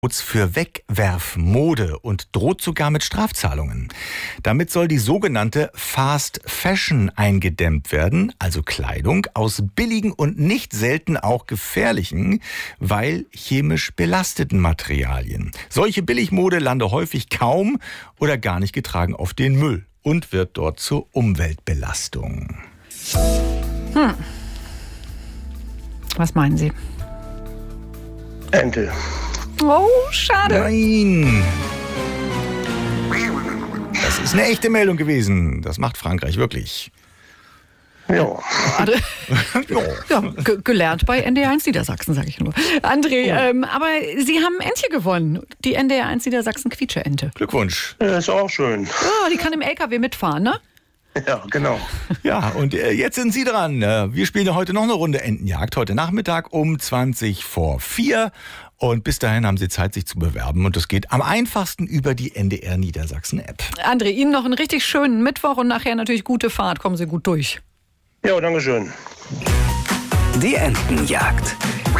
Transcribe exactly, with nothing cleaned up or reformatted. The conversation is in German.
für Wegwerfmode und droht sogar mit Strafzahlungen. Damit soll die sogenannte Fast Fashion eingedämmt werden, also Kleidung aus billigen und nicht selten auch gefährlichen, weil chemisch belasteten Materialien. Solche Billigmode lande häufig kaum oder gar nicht getragen auf den Müll und wird dort zur Umweltbelastung. Hm. Was meinen Sie? Ente. Oh, schade. Nein. Das ist eine echte Meldung gewesen. Das macht Frankreich wirklich. Ja. ja g- gelernt bei N D R eins Niedersachsen, sage ich nur. André, ähm, aber Sie haben Entche gewonnen. Die N D R eins Niedersachsen Quietsche-Ente. Glückwunsch. Ja, ist auch schön. Ja, die kann im L K W mitfahren, ne? Ja, genau. Ja, und äh, jetzt sind Sie dran. Äh, wir spielen ja heute noch eine Runde Entenjagd. Heute Nachmittag um zwanzig vor vier. Und bis dahin haben Sie Zeit, sich zu bewerben. Und das geht am einfachsten über die N D R Niedersachsen App. André, Ihnen noch einen richtig schönen Mittwoch und nachher natürlich gute Fahrt. Kommen Sie gut durch. Ja, danke schön. Die Entenjagd.